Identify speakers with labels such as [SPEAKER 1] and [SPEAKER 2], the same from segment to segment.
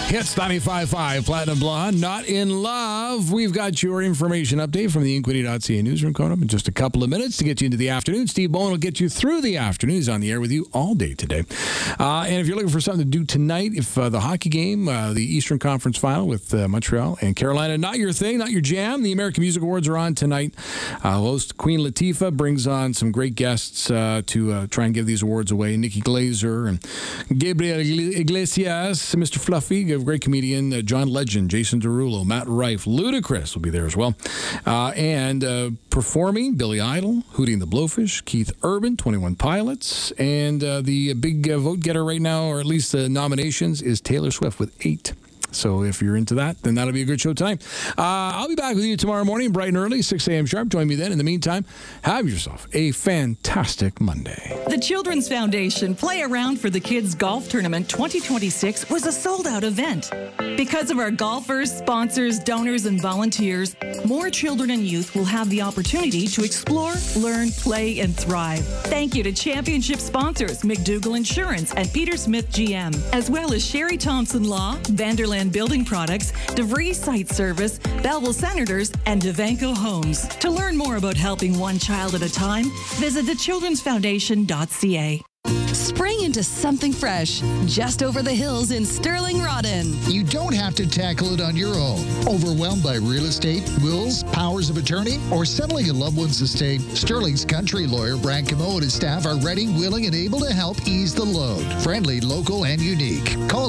[SPEAKER 1] Hits 95.5, Platinum Blonde, Not in Love. We've got your information update from the Inquiry.ca newsroom coming up in just a couple of minutes to get you into the afternoon. Steve Bowen will get you through the afternoon. He's on the air with you all day today. And if you're looking for something to do tonight, if the hockey game, the Eastern Conference Final with Montreal and Carolina, not your thing, not your jam, the American Music Awards are on tonight. Host Queen Latifah brings on some great guests to try and give these awards away. Nikki Glaser and Gabriel Iglesias, Mr. Fluffy, a great comedian, John Legend, Jason Derulo, Matt Rife, Ludacris will be there as well. And performing, Billy Idol, Hootie and the Blowfish, Keith Urban, 21 Pilots, and the big vote getter right now, or at least the nominations, is Taylor Swift with 8. So if you're into that, then that'll be a good show tonight. I'll be back with you tomorrow morning, bright and early, 6 a.m. sharp. Join me then. In the meantime, have yourself a fantastic Monday.
[SPEAKER 2] The Children's Foundation Play Around for the Kids Golf Tournament 2026 was a sold-out event. Because of our golfers, sponsors, donors, and volunteers, more children and youth will have the opportunity to explore, learn, play, and thrive. Thank you to championship sponsors McDougall Insurance and Peter Smith GM, as well as Sherry Thompson Law, Vanderland Building Products, DeVries Site Service, Belleville Senators, and Devanco Homes. To learn more about helping one child at a time, visit thechildrensfoundation.ca.
[SPEAKER 3] Spring into something fresh, just over the hills in Sterling Rodden.
[SPEAKER 4] You don't have to tackle it on your own. Overwhelmed by real estate, wills, powers of attorney, or settling a loved one's estate, Sterling's country lawyer, Brad Camo, and his staff are ready, willing, and able to help ease the load. Friendly, local, and unique. Call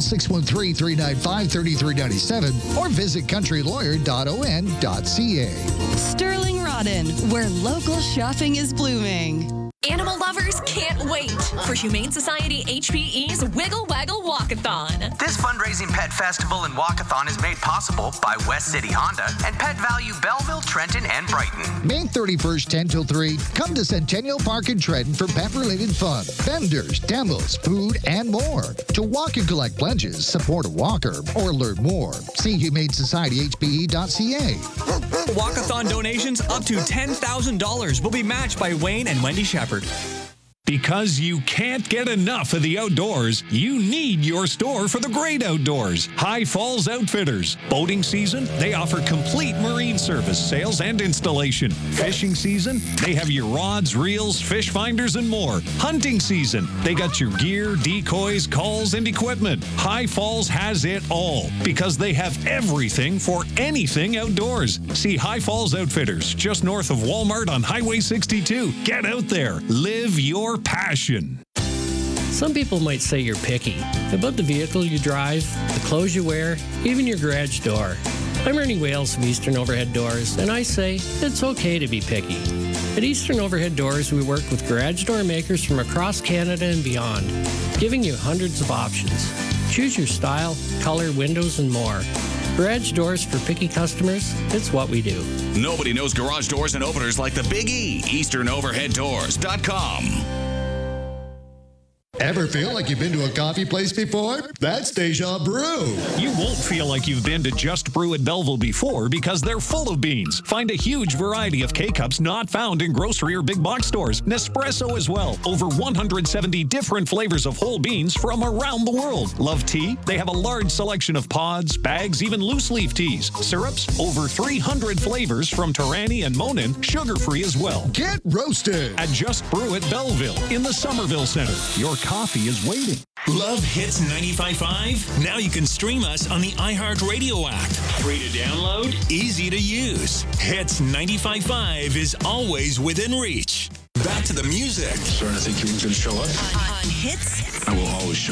[SPEAKER 4] 613-395-3397 or visit countrylawyer.on.ca.
[SPEAKER 3] Sterling Rodden, where local shopping is blooming.
[SPEAKER 5] Animal lovers can't wait for Humane Society HPE's Wiggle Waggle Walkathon.
[SPEAKER 6] This fundraising pet festival and walkathon is made possible by West City Honda and Pet Value Belleville, Trenton, and Brighton.
[SPEAKER 4] May 31st, 10 till 3, come to Centennial Park in Trenton for pet-related fun, vendors, demos, food, and more. To walk and collect pledges, support a walker, or learn more, see HumaneSocietyHPE.ca.
[SPEAKER 7] Walkathon donations up to $10,000 will be matched by Wayne and Wendy Shepard.
[SPEAKER 8] Because you can't get enough of the outdoors, you need your store for the great outdoors. High Falls Outfitters. Boating season, they offer complete marine service, sales, and installation. Fishing season, they have your rods, reels, fish finders, and more. Hunting season, they got your gear, decoys, calls, and equipment. High Falls has it all because they have everything for anything outdoors. See High Falls Outfitters, just north of Walmart on Highway 62. Get out there. Live your passion.
[SPEAKER 9] Some people might say you're picky about the vehicle you drive, the clothes you wear, even your garage door. I'm Ernie Wales of Eastern Overhead Doors, and I say it's okay to be picky. At Eastern Overhead Doors, we work with garage door makers from across Canada and beyond, giving you hundreds of options. Choose your style, color, windows, and more. Garage doors for picky customers, it's what we do.
[SPEAKER 10] Nobody knows garage doors and openers like the Big E. EasternOverheadDoors.com.
[SPEAKER 4] Ever feel like you've been to a coffee place before? That's Deja Brew.
[SPEAKER 8] You won't feel like you've been to Just Brew at Belleville before because they're full of beans. Find a huge variety of K-Cups not found in grocery or big box stores. Nespresso as well. Over 170 different flavors of whole beans from around the world. Love tea? They have a large selection of pods, bags, even loose leaf teas. Syrups? Over 300 flavors from Torani and Monin. Sugar-free as well.
[SPEAKER 4] Get roasted
[SPEAKER 8] at Just Brew at Belleville in the Somerville Center. Your coffee is waiting.
[SPEAKER 11] Love Hits 95.5? Now you can stream us on the iHeartRadio app. Free to download, easy to use. Hits 95.5 is always within reach. Back to the music.
[SPEAKER 12] Starting to think you weren't going to show up?
[SPEAKER 5] On Hits.
[SPEAKER 12] I will always show